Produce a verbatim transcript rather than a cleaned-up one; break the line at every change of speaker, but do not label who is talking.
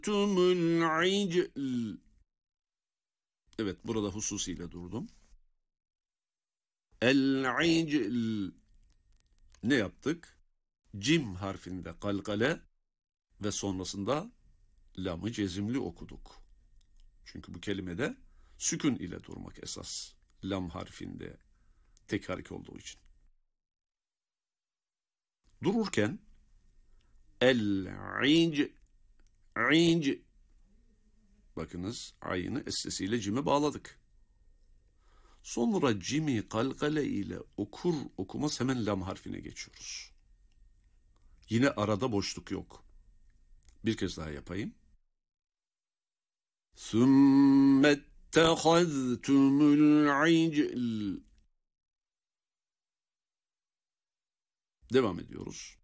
tumul icl. Evet, burada hususiyle durdum. El-icl. Ne yaptık? Cim harfinde kalkale ve sonrasında lamı cezimli okuduk. Çünkü bu kelimede sükun ile durmak esas. Lam harfinde tek harf olduğu için. Dururken el-inc, inc. Bakınız ayını essesiyle cime bağladık. Sonra cimi kalkale ile okur okumaz hemen lam harfine geçiyoruz. Yine arada boşluk yok. Bir kez daha yapayım. ثُمَّ اتَّخَذْتُمُ الْعِجْلَ. Devam ediyoruz.